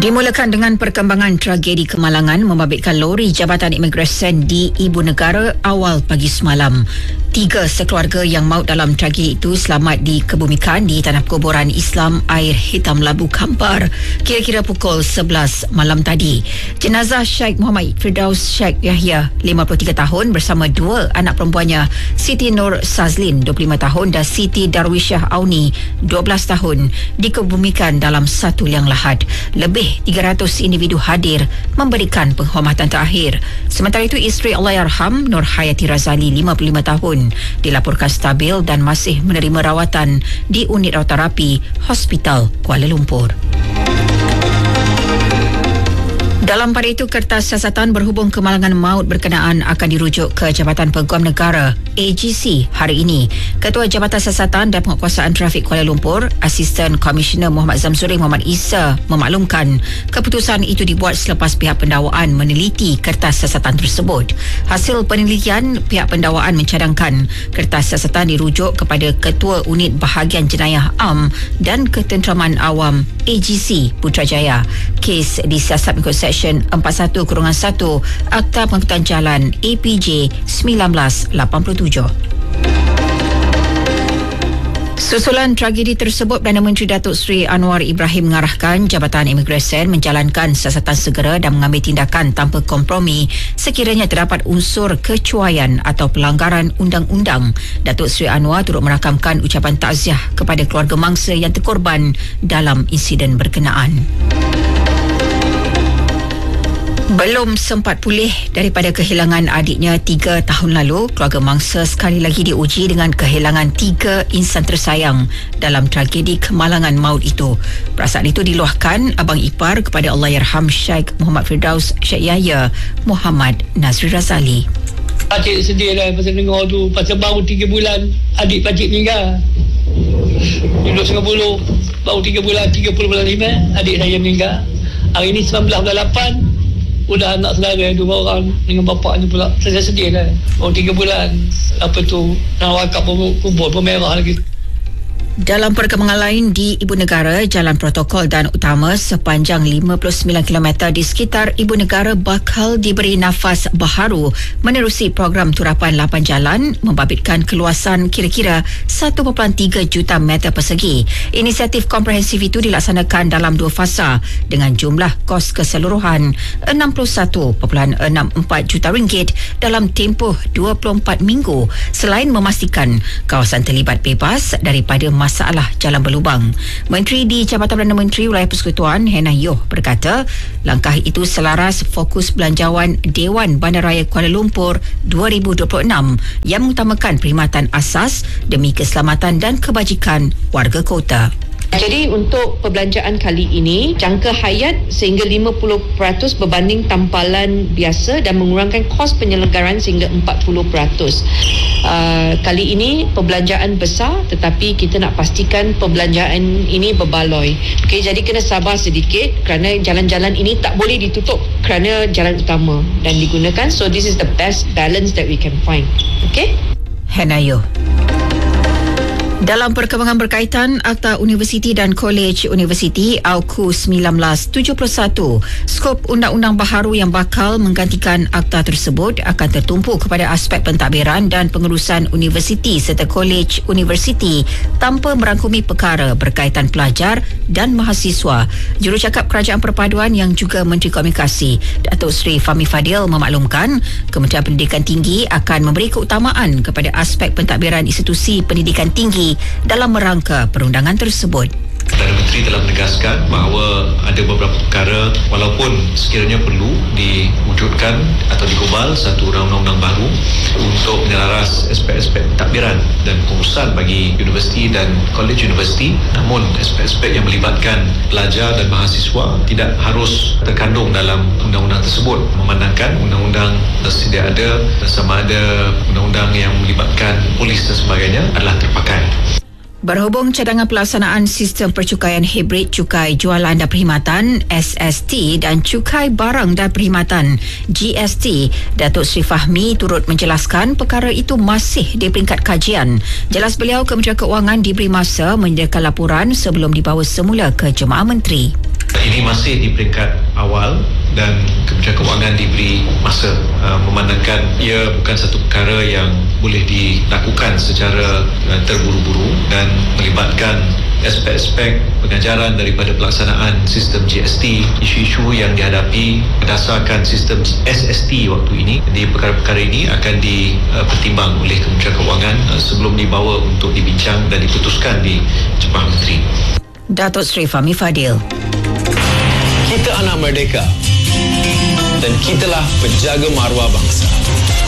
Dimulakan dengan perkembangan tragedi kemalangan membabitkan lori Jabatan Imigresen di Ibu Negara awal pagi semalam. 3 sekeluarga yang maut dalam tragedi itu selamat dikebumikan di Tanah Kuburan Islam Air Hitam Labu Kampar kira-kira pukul 11 malam tadi. Jenazah Sheikh Muhammad Firdaus Sheikh Yahya 53 tahun bersama 2 anak perempuannya, Siti Nur Sazlin 25 tahun dan Siti Darwishah Auni 12 tahun dikebumikan dalam satu liang lahat. Lebih 300 individu hadir memberikan penghormatan terakhir. Sementara itu, isteri Allahyarham Nur Hayati Razali 55 tahun dilaporkan stabil dan masih menerima rawatan di unit rawatarapi Hospital Kuala Lumpur. Dalam pada itu, kertas siasatan berhubung kemalangan maut berkenaan akan dirujuk ke Jabatan Peguam Negara AGC hari ini. Ketua Jabatan Siasatan dan Penguatkuasaan Trafik Kuala Lumpur, Asisten Komisioner Muhammad Zamsuri Muhammad Isa memaklumkan keputusan itu dibuat selepas pihak pendakwaan meneliti kertas siasatan tersebut. Hasil penelitian, pihak pendakwaan mencadangkan kertas siasatan dirujuk kepada Ketua Unit Bahagian Jenayah Am dan Ketenteraman Awam AGC Putrajaya. Kes disiasat mengikut Seksyen 41-1 Akta Pengangkutan Jalan APJ 1987. Susulan tragedi tersebut, Perdana Menteri Datuk Seri Anwar Ibrahim mengarahkan Jabatan Imigresen menjalankan siasatan segera dan mengambil tindakan tanpa kompromi sekiranya terdapat unsur kecuaian atau pelanggaran undang-undang. Datuk Seri Anwar turut merakamkan ucapan takziah kepada keluarga mangsa yang terkorban dalam insiden berkenaan. Belum sempat pulih daripada kehilangan adiknya 3 tahun lalu, keluarga mangsa sekali lagi diuji dengan kehilangan 3 insan tersayang dalam tragedi kemalangan maut itu. Perasaan itu diluahkan abang ipar kepada Allahyarham Sheikh Muhammad Firdaus Sheikh Yahya Muhammad Nazri Razali. Pakcik sedih lah pasal dengar tu, pasal baru 3 bulan adik pakcik meninggal. Duduk Singapura baru 3 bulan, 30 bulan 5 adik saya meninggal. Hari ni 19 bulan 8 udah anak saudara 2 orang dengan bapaknya pula. Saya sedih lah. Baru 3 bulan. Apa tu, nak wakaf kubur pun merah lagi. Dalam perkembangan lain di Ibu Negara, jalan protokol dan utama sepanjang 59 km di sekitar Ibu Negara bakal diberi nafas baharu menerusi program turapan 8 jalan membabitkan keluasan kira-kira 1.3 juta meter persegi. Inisiatif komprehensif itu dilaksanakan dalam 2 fasa dengan jumlah kos keseluruhan RM61.64 juta dalam tempoh 24 minggu selain memastikan kawasan terlibat bebas daripada masalah jalan berlubang. Menteri di Jabatan Perdana Menteri Wilayah Persekutuan Hannah Yeoh berkata langkah itu selaras fokus belanjawan Dewan Bandaraya Kuala Lumpur 2026 yang mengutamakan perkhidmatan asas demi keselamatan dan kebajikan warga kota. Jadi untuk perbelanjaan kali ini, jangka hayat sehingga 50% berbanding tampalan biasa dan mengurangkan kos penyelenggaraan sehingga 40%. Kali ini perbelanjaan besar tetapi kita nak pastikan perbelanjaan ini berbaloi. Okay, jadi kena sabar sedikit kerana jalan-jalan ini tak boleh ditutup kerana jalan utama dan digunakan. So this is the best balance that we can find. Okay? Hannah Yeoh. Dalam perkembangan berkaitan Akta Universiti dan Kolej Universiti AUKU 1971, skop undang-undang baharu yang bakal menggantikan akta tersebut akan tertumpu kepada aspek pentadbiran dan pengurusan universiti serta kolej universiti tanpa merangkumi perkara berkaitan pelajar dan mahasiswa. Jurucakap Kerajaan Perpaduan yang juga Menteri Komunikasi Datuk Seri Fahmi Fadil memaklumkan Kementerian Pendidikan Tinggi akan memberi keutamaan kepada aspek pentadbiran institusi pendidikan tinggi dalam merangka perundangan tersebut. Perdana Menteri telah menegaskan bahawa ada beberapa perkara walaupun sekiranya perlu diwujudkan atau digubal satu undang-undang baru untuk menyelaras aspek-aspek pentadbiran dan pengurusan bagi universiti dan kolej universiti, namun aspek-aspek yang melibatkan pelajar dan mahasiswa tidak harus terkandung dalam undang-undang tersebut, memandangkan undang-undang tersedia ada dan sama ada undang-undang yang melibatkan polis dan sebagainya adalah terpakai. Berhubung cadangan pelaksanaan sistem percukaian hibrid cukai jualan dan perkhidmatan SST dan cukai barang dan perkhidmatan GST, Datuk Seri Fahmi turut menjelaskan perkara itu masih di peringkat kajian. Jelas beliau, Kementerian Keuangan diberi masa menyediakan laporan sebelum dibawa semula ke Jemaah Menteri. Ini masih di peringkat awal dan Kementerian Kewangan diberi masa memandangkan ia bukan satu perkara yang boleh dilakukan secara terburu-buru dan melibatkan aspek-aspek pengajaran daripada pelaksanaan sistem GST, isu-isu yang dihadapi berdasarkan sistem SST waktu ini. Jadi perkara-perkara ini akan dipertimbang oleh Kementerian Kewangan sebelum dibawa untuk dibincang dan diputuskan di Jemaah Menteri. Datuk Seri Fahmi Fadil. Kita anak merdeka dan kitalah penjaga maruah bangsa.